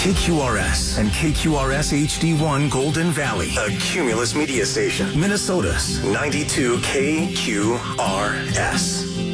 KQRS and KQRS HD1 Golden Valley, a Cumulus media station. Minnesota's 92 KQRS.